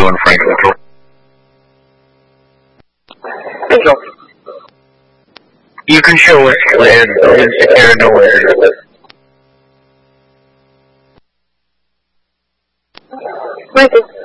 you and Frank Central. Angel. You can show us where the secure nowhere. Michael.